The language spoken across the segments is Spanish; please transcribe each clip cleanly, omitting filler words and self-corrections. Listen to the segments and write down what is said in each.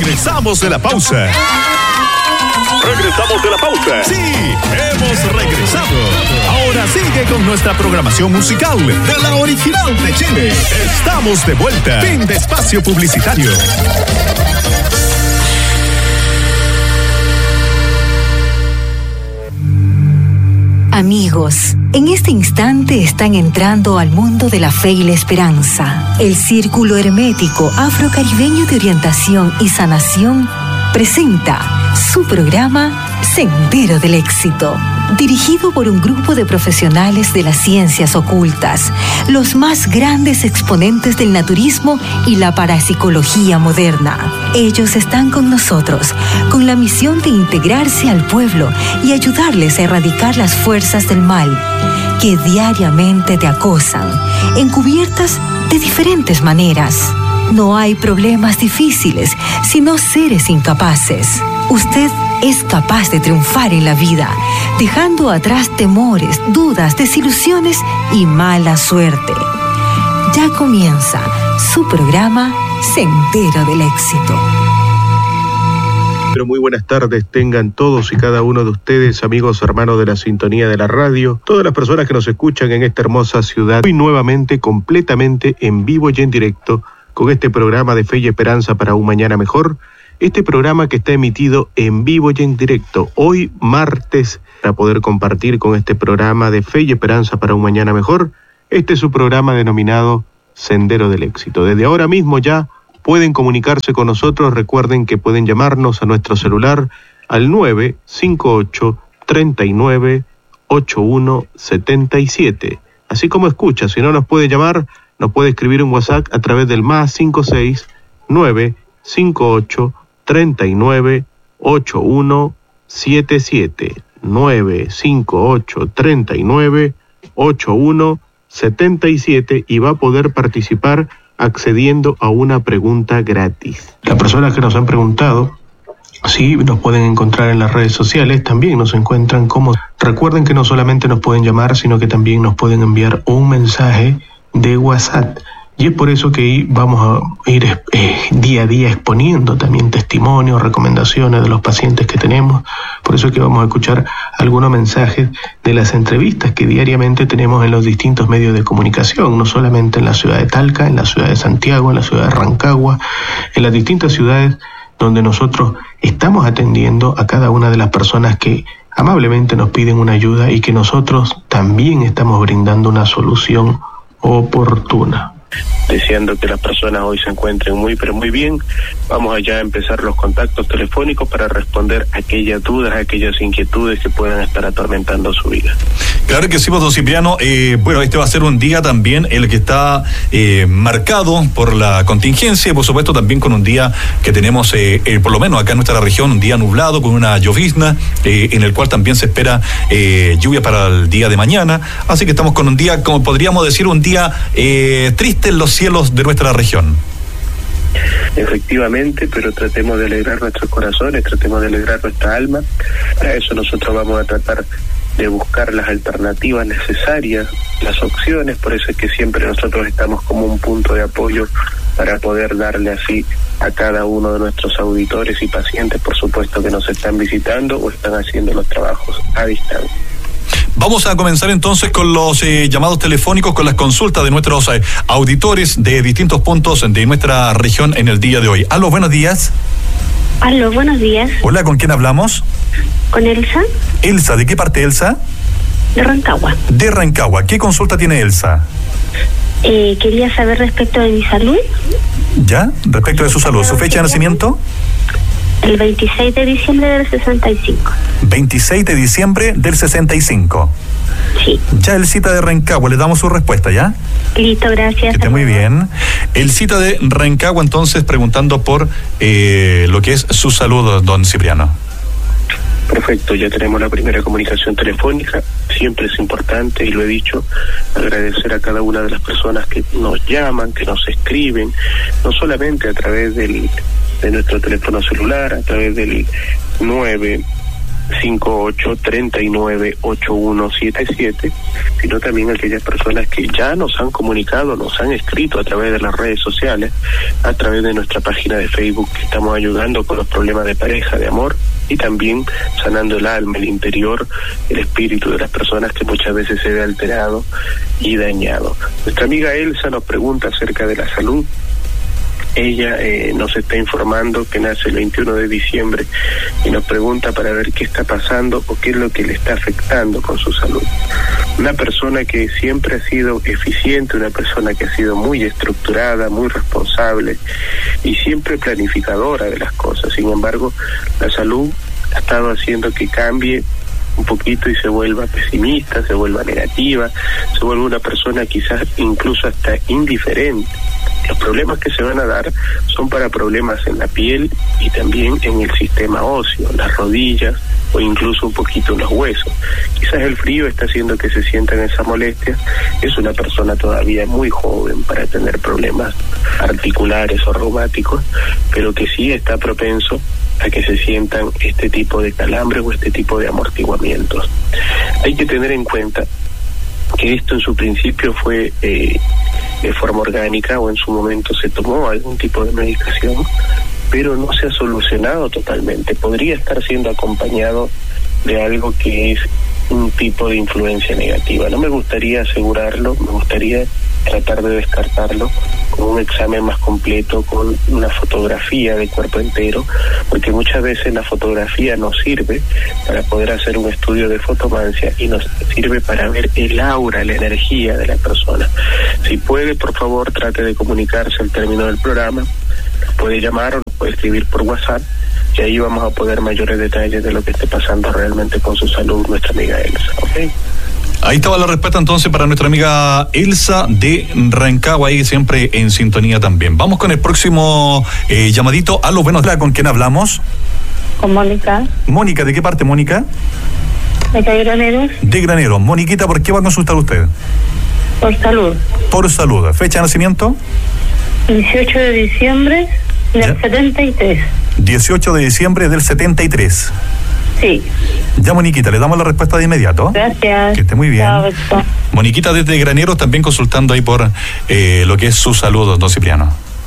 Regresamos de la pausa. Regresamos de la pausa. Sí, hemos regresado. Ahora sigue con nuestra programación musical de la original de Chile. Estamos de vuelta. Fin de espacio publicitario. Amigos, en este instante están entrando al mundo de la fe y la esperanza. El Círculo Hermético Afrocaribeño de Orientación y Sanación presenta su programa Sendero del Éxito, dirigido por un grupo de profesionales de las ciencias ocultas, los más grandes exponentes del naturismo y la parapsicología moderna. Ellos están con nosotros, con la misión de integrarse al pueblo y ayudarles a erradicar las fuerzas del mal que diariamente te acosan, encubiertas de diferentes maneras. No hay problemas difíciles, sino seres incapaces. Usted es capaz de triunfar en la vida, dejando atrás temores, dudas, desilusiones y mala suerte. Ya comienza su programa Sendero del Éxito. Pero muy buenas tardes tengan todos y cada uno de ustedes, amigos, hermanos de la sintonía de la radio, todas las personas que nos escuchan en esta hermosa ciudad, hoy nuevamente, completamente en vivo y en directo, con este programa de Fe y Esperanza para un Mañana Mejor, este programa que está emitido en vivo y en directo, hoy martes, para poder compartir con este programa de Fe y Esperanza para un Mañana Mejor, este es su programa denominado Sendero del Éxito. Desde ahora mismo ya pueden comunicarse con nosotros, recuerden que pueden llamarnos a nuestro celular al 958-39-8177. Así como escucha, si no nos puede llamar, nos puede escribir un WhatsApp a través del más 569-58-39-8177. 958-39-8177 y va a poder participar accediendo a una pregunta gratis. Las personas que nos han preguntado si nos pueden encontrar en las redes sociales, también nos encuentran como... Recuerden que no solamente nos pueden llamar, sino que también nos pueden enviar un mensaje de WhatsApp. Y es por eso que vamos a ir día a día exponiendo también testimonios, recomendaciones de los pacientes que tenemos. Por eso es que vamos a escuchar algunos mensajes de las entrevistas que diariamente tenemos en los distintos medios de comunicación, no solamente en la ciudad de Talca, en la ciudad de Santiago, en la ciudad de Rancagua, en las distintas ciudades donde nosotros estamos atendiendo a cada una de las personas que amablemente nos piden una ayuda y que nosotros también estamos brindando una solución oportuna. Deseando que las personas hoy se encuentren muy pero muy bien. Vamos allá a empezar los contactos telefónicos para responder aquellas dudas, aquellas inquietudes que puedan estar atormentando su vida. Claro que sí, don Cipriano. Bueno, este va a ser un día también el que está marcado por la contingencia y por supuesto también con un día que tenemos, por lo menos acá en nuestra región, un día nublado con una llovizna, en el cual también se espera lluvia para el día de mañana. Así que estamos con un día, como podríamos decir, un día triste en los cielos de nuestra región. Efectivamente, pero tratemos de alegrar nuestros corazones, tratemos de alegrar nuestra alma. Para eso nosotros vamos a tratar de buscar las alternativas necesarias, las opciones. Por eso es que siempre nosotros estamos como un punto de apoyo para poder darle así a cada uno de nuestros auditores y pacientes, por supuesto, que nos están visitando o están haciendo los trabajos a distancia. Vamos a comenzar entonces con los llamados telefónicos, con las consultas de nuestros auditores de distintos puntos de nuestra región en el día de hoy. Aló, buenos días. Aló, buenos días. Hola, ¿con quién hablamos? Con Elsa. Elsa, ¿de qué parte, Elsa? De Rancagua. De Rancagua. ¿Qué consulta tiene Elsa? Quería saber respecto de mi salud. ¿Ya? Respecto de su salud. ¿Su fecha de nacimiento? El 26 de diciembre del 65. 26 de diciembre del 65. Sí. Ya, Elcita de Rancagua, le damos su respuesta, ¿ya? Listo, gracias. Que esté muy bien. Elcita de Rancagua, entonces, preguntando por lo que es su salud, don Cipriano. Perfecto, ya tenemos la primera comunicación telefónica. Siempre es importante, y lo he dicho, agradecer a cada una de las personas que nos llaman, que nos escriben, no solamente a través de nuestro teléfono celular, a través del 58398177, sino también aquellas personas que ya nos han comunicado, nos han escrito a través de las redes sociales, a través de nuestra página de Facebook, que estamos ayudando con los problemas de pareja, de amor, y también sanando el alma, el interior, el espíritu de las personas que muchas veces se ve alterado y dañado. Nuestra amiga Elsa nos pregunta acerca de la salud. Ella nos está informando que nace el 21 de diciembre y nos pregunta para ver qué está pasando o qué es lo que le está afectando con su salud. Una persona que siempre ha sido eficiente, una persona que ha sido muy estructurada, muy responsable y siempre planificadora de las cosas. Sin embargo, la salud ha estado haciendo que cambie un poquito y se vuelva pesimista, se vuelva negativa, se vuelva una persona quizás incluso hasta indiferente. Los problemas que se van a dar son para problemas en la piel y también en el sistema óseo, las rodillas o incluso un poquito en los huesos. Quizás el frío está haciendo que se sientan esas molestias. Es una persona todavía muy joven para tener problemas articulares o reumáticos, pero que sí está propenso a que se sientan este tipo de calambres o este tipo de amortiguamientos. Hay que tener en cuenta que esto en su principio fue de forma orgánica, o en su momento se tomó algún tipo de medicación, pero no se ha solucionado totalmente. Podría estar siendo acompañado de algo que es un tipo de influencia negativa. No me gustaría asegurarlo, me gustaría tratar de descartarlo con un examen más completo, con una fotografía de cuerpo entero, porque muchas veces la fotografía nos sirve para poder hacer un estudio de fotomancia y nos sirve para ver el aura, la energía de la persona. Si puede, por favor, trate de comunicarse al término del programa, nos puede llamar o nos puede escribir por WhatsApp, y ahí vamos a poder mayores detalles de lo que esté pasando realmente con su salud, nuestra amiga Elsa, ¿ok? Ahí estaba la respuesta entonces para nuestra amiga Elsa de Rancagua, ahí siempre en sintonía también. Vamos con el próximo llamadito. Aló, buenos días, ¿con quién hablamos? Con Mónica. Mónica, ¿de qué parte, Mónica? De Graneros. De Graneros. Moniquita, ¿por qué va a consultar usted? Por salud. Por salud. ¿Fecha de nacimiento? 18 de diciembre del 73. 18 de diciembre del 73. Sí. Ya, Moniquita, le damos la respuesta de inmediato. Gracias. Que esté muy bien. Chao. Moniquita desde Graneros también consultando ahí por lo que es su salud, don Cipriano.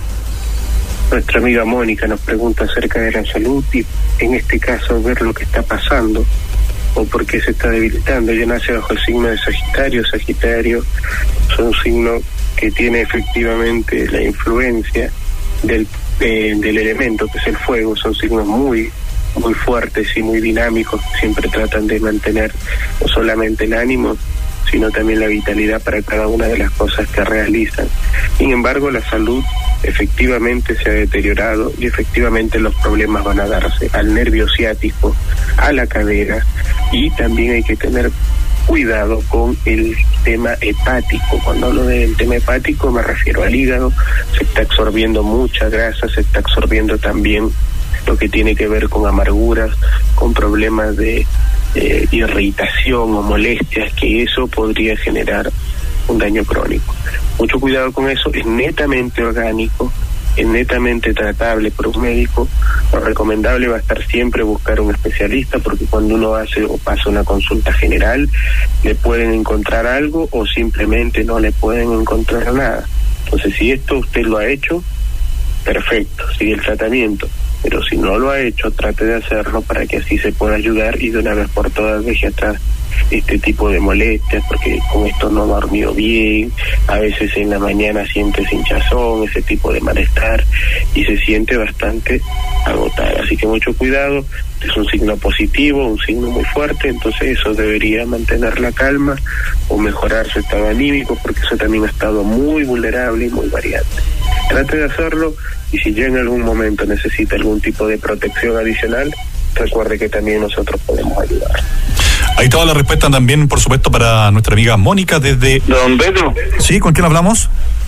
Nuestra amiga Mónica nos pregunta acerca de la salud y en este caso ver lo que está pasando o por qué se está debilitando. Ella nace bajo el signo de Sagitario. Sagitario es un signo que tiene efectivamente la influencia del elemento que es el fuego. Son signos muy fuertes y muy dinámicos, siempre tratan de mantener no solamente el ánimo, sino también la vitalidad para cada una de las cosas que realizan. Sin embargo, la salud efectivamente se ha deteriorado y efectivamente los problemas van a darse al nervio ciático, a la cadera, y también hay que tener cuidado con el tema hepático. Cuando hablo del tema hepático me refiero al hígado. Se está absorbiendo mucha grasa, se está absorbiendo también lo que tiene que ver con amarguras, con problemas de irritación o molestias, que eso podría generar un daño crónico. Mucho cuidado con eso. Es netamente orgánico, es netamente tratable por un médico. Lo recomendable va a estar siempre buscar un especialista, porque cuando uno hace o pasa una consulta general le pueden encontrar algo o simplemente no le pueden encontrar nada. Entonces, si esto usted lo ha hecho, perfecto, sigue el tratamiento. Pero si no lo ha hecho, trate de hacerlo para que así se pueda ayudar y de una vez por todas deje atrás este tipo de molestias, porque con esto no ha dormido bien, a veces en la mañana siente hinchazón, ese tipo de malestar, y se siente bastante agotada. Así que mucho cuidado, es un signo positivo, un signo muy fuerte, entonces eso debería mantener la calma o mejorar su estado anímico, porque eso también ha estado muy vulnerable y muy variante. Trate de hacerlo, y si ya en algún momento necesita algún tipo de protección adicional, recuerde que también nosotros podemos ayudar. Ahí estaba la respuesta también, por supuesto, para nuestra amiga Mónica desde... Don Pedro. ¿Sí? ¿Con quién hablamos?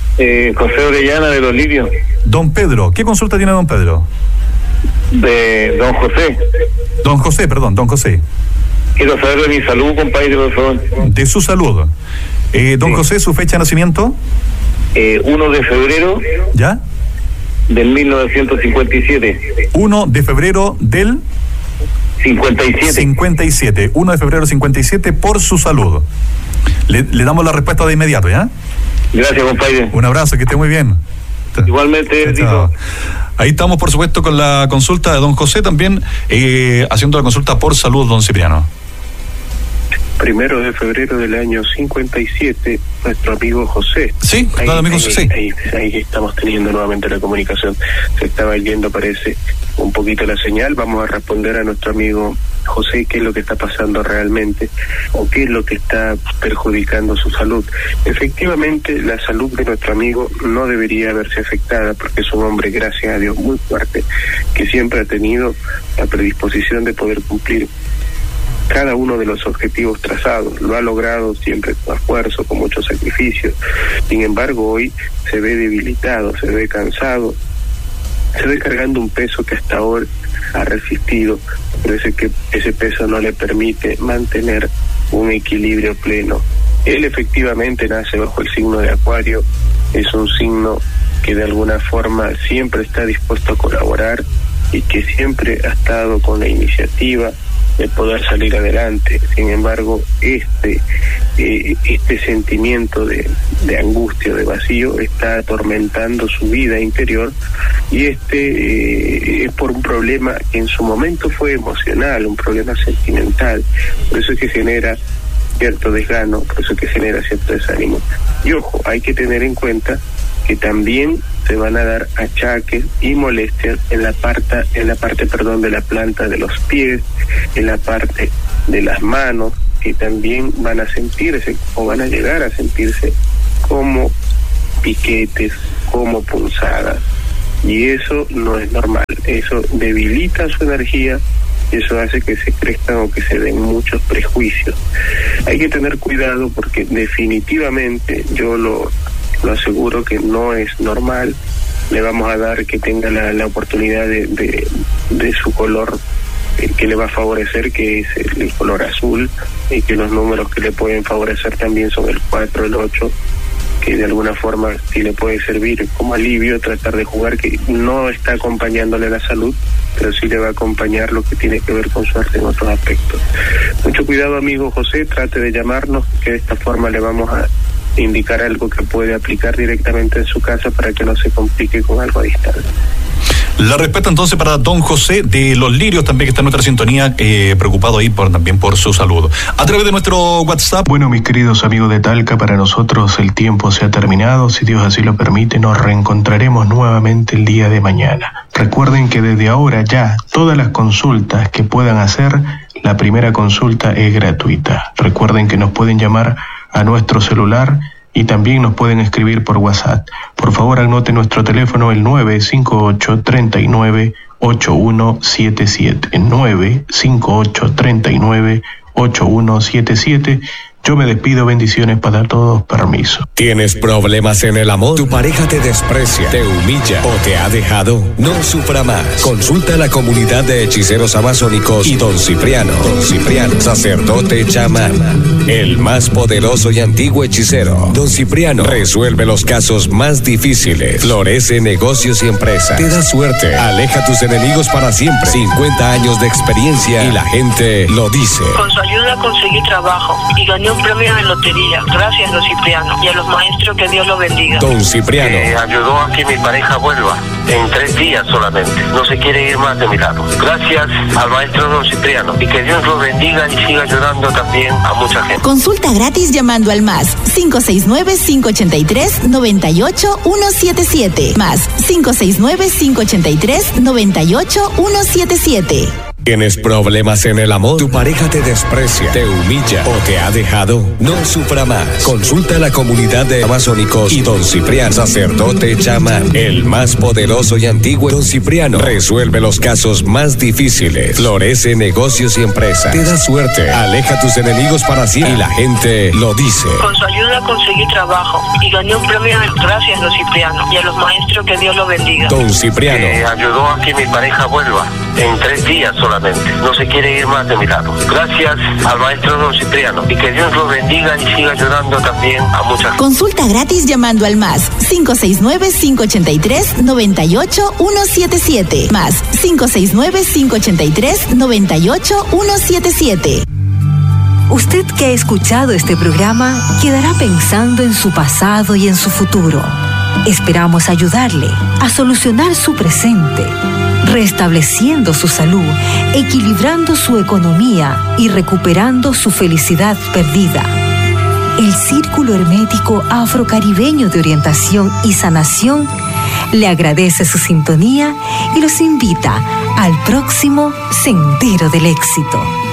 José Orellana de Los Lirios. Don Pedro. ¿Qué consulta tiene don Pedro? De don José. Don José, perdón, don José. Quiero saber de mi salud, compadre, por favor. De su salud. Don José, ¿su fecha de nacimiento? 1 de febrero. ¿Ya? Del 1957. 1 de febrero del... 57, 1 de febrero 57, por su salud. Le damos la respuesta de inmediato, ¿ya? Gracias, compadre. Un abrazo, que esté muy bien. Igualmente, Tito. Ahí estamos, por supuesto, con la consulta de don José, también haciendo la consulta por salud, don Cipriano. 1 de febrero del año 57, nuestro amigo José. Sí, claro, amigo José. Ahí estamos teniendo nuevamente la comunicación. Se estaba yendo, parece, un poquito la señal. Vamos a responder a nuestro amigo José qué es lo que está pasando realmente o qué es lo que está perjudicando su salud. Efectivamente, la salud de nuestro amigo no debería verse afectada porque es un hombre, gracias a Dios, muy fuerte, que siempre ha tenido la predisposición de poder cumplir cada uno de los objetivos trazados. Lo ha logrado siempre con esfuerzo, con mucho sacrificio. Sin embargo, hoy se ve debilitado, se ve cansado, se ve cargando un peso que hasta ahora ha resistido, pero ese peso no le permite mantener un equilibrio pleno. Él efectivamente nace bajo el signo de Acuario, es un signo que de alguna forma siempre está dispuesto a colaborar y que siempre ha estado con la iniciativa de poder salir adelante. Sin embargo, este sentimiento de angustia, de vacío, está atormentando su vida interior, y es por un problema que en su momento fue emocional, un problema sentimental. Por eso es que genera cierto desgano, por eso es que genera cierto desánimo. Y ojo, hay que tener en cuenta que también se van a dar achaques y molestias en la parte de la planta de los pies, en la parte de las manos, que también van a sentirse o van a llegar a sentirse como piquetes, como punzadas, y eso no es normal. Eso debilita su energía, eso hace que se crezcan o que se den muchos prejuicios. Hay que tener cuidado porque definitivamente yo lo aseguro que no es normal. Le vamos a dar que tenga la oportunidad de su color que le va a favorecer, que es el color azul, y que los números que le pueden favorecer también son el 4, el 8, que de alguna forma sí le puede servir como alivio tratar de jugar, que no está acompañándole la salud, pero sí le va a acompañar lo que tiene que ver con suerte en otros aspectos. Mucho cuidado, amigo José, trate de llamarnos, que de esta forma le vamos a indicar algo que puede aplicar directamente en su casa para que no se complique con algo a distancia. La respuesta entonces para don José de Los Lirios, también que está en nuestra sintonía, preocupado ahí también por su salud. A través de nuestro WhatsApp. Bueno, mis queridos amigos de Talca, para nosotros el tiempo se ha terminado. Si Dios así lo permite, nos reencontraremos nuevamente el día de mañana. Recuerden que desde ahora ya todas las consultas que puedan hacer, la primera consulta es gratuita. Recuerden que nos pueden llamar a nuestro celular y también nos pueden escribir por WhatsApp. Por favor, anote nuestro teléfono, el 958-39-8177. 958-39-8177. Yo me despido, bendiciones para todos, permiso. ¿Tienes problemas en el amor? ¿Tu pareja te desprecia, te humilla o te ha dejado? No sufra más. Consulta a la comunidad de hechiceros amazónicos y don Cipriano. Don Cipriano, sacerdote chamán, el más poderoso y antiguo hechicero. Don Cipriano resuelve los casos más difíciles, florece negocios y empresas, te da suerte, aleja a tus enemigos para siempre. 50 años de experiencia y la gente lo dice. Con su ayuda conseguí trabajo y gané un premio en lotería. Gracias, don Cipriano, y a los maestros, que Dios los bendiga. Don Cipriano ayudó a que mi pareja vuelva en 3 días solamente. No se quiere ir más de mi lado. Gracias al maestro don Cipriano, y que Dios los bendiga y siga ayudando también a mucha gente. Consulta gratis llamando al más 569-583-98177. Más 569-583-98177. ¿Tienes problemas en el amor? ¿Tu pareja te desprecia, te humilla o te ha dejado? No sufra más. Consulta a la comunidad de amazónicos y don Cipriano, sacerdote chamán, el más poderoso y antiguo. Don Cipriano resuelve los casos más difíciles, florece negocios y empresas, te da suerte, aleja a tus enemigos para siempre y la gente lo dice. Con su ayuda conseguí trabajo y gané un premio. Gracias, don Cipriano, y a los maestros, que Dios los bendiga. Don Cipriano ayudó a que mi pareja vuelva en 3 días solamente. No se quiere ir más de mi lado. Gracias al maestro don Cipriano y que Dios lo bendiga y siga ayudando también a muchas. Consulta gratis llamando al más 569-583-98177. Más 569-583-98177. Usted que ha escuchado este programa quedará pensando en su pasado y en su futuro. Esperamos ayudarle a solucionar su presente, restableciendo su salud, equilibrando su economía y recuperando su felicidad perdida. El Círculo Hermético Afrocaribeño de Orientación y Sanación le agradece su sintonía y los invita al próximo Sendero del Éxito.